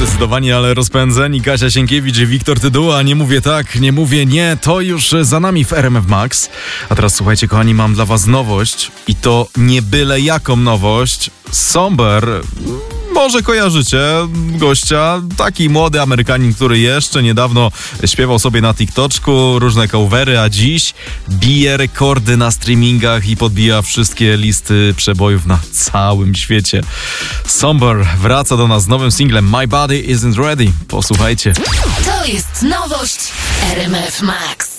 Zdecydowanie, ale rozpędzeni Kasia Sienkiewicz i Wiktor Tyduła. Nie mówię tak, nie mówię nie, to już za nami w RMF Max. A teraz słuchajcie, kochani, mam dla was nowość i to nie byle jaką nowość. Somber. Może kojarzycie gościa, taki młody Amerykanin, który jeszcze niedawno śpiewał sobie na TikToczku różne covery, a dziś bije rekordy na streamingach i podbija wszystkie listy przebojów na całym świecie. Somber wraca do nas z nowym singlem My Body Isn't Ready. Posłuchajcie. To jest nowość RMF Max.